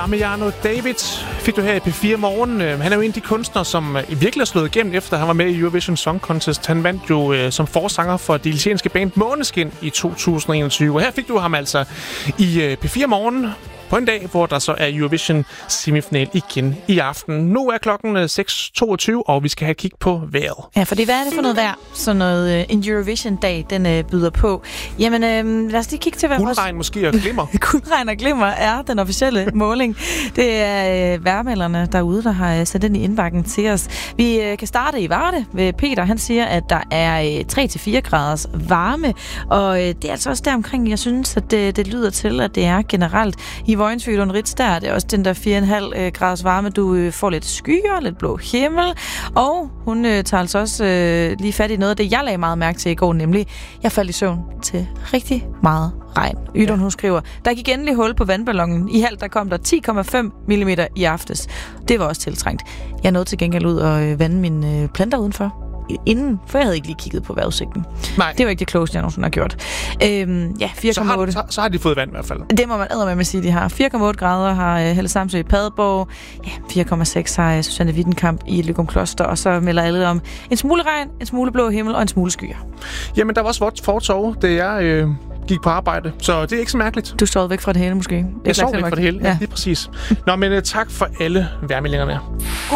Damiano David fik du her i P4 Morgen. Han er jo en af de kunstnere, som virkelig har slået igennem, efter han var med i Eurovision Song Contest. Han vandt jo som forsanger for det italienske band Måneskin i 2021. Og her fik du ham altså i P4 Morgen på en dag, hvor der så er Eurovision semifinal igen i aften. Nu er klokken 6.22, og vi skal have kig på vejret. Ja, for hvad er det for noget vejr, sådan noget en Eurovision-dag, den byder på? Jamen, lad os lige kigge til, hvad Guldregn måske og glimmer. Guldregn og glimmer er den officielle måling. Det er vejrmelderne derude, der har sat den i indbakken til os. Vi kan starte i Varde ved Peter. Han siger, at der er 3-4 graders varme, og det er altså også deromkring, jeg synes, at det lyder til, at det er generelt. I Vojens, Fyn og Rits, der er det også den der 4,5 graders varme. Du får lidt skyer, lidt blå himmel, og hun tager altså også lige fat i noget af det, jeg lagde meget mærke til i går, nemlig, jeg faldt i søvn til rigtig meget regn. Ydun, hun skriver, der gik endelig hul på vandballonen. I Hald, der kom der 10,5 mm i aftes. Det var også tiltrængt. Jeg nåede til gengæld ud og vande mine planter udenfor inden, for jeg havde ikke lige kigget på vejrudsigten. Nej. Det var ikke det klogeste, jeg nogensinde har gjort. 4,8. Så har de fået vand i hvert fald. Det må man eddermame sige, de har. 4,8 grader har Helle Samsø i Padborg. Ja, 4,6 har Susanne Wittenkamp i Løgum Kloster. Og så melder alle om en smule regn, en smule blå himmel og en smule skyer. Jamen, der var også fortov, det jeg gik på arbejde, så det er ikke så mærkeligt. Du står væk fra det hele, måske? Jeg sov væk fra det hele, ja, lige præcis. Nå, men tak for alle vejrmeldingerne.